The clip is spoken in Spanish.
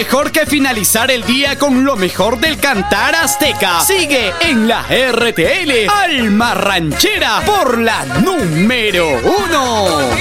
mejor que finalizar el día con lo mejor del cantar azteca. Sigue en la RTL Alma Ranchera por la número 1.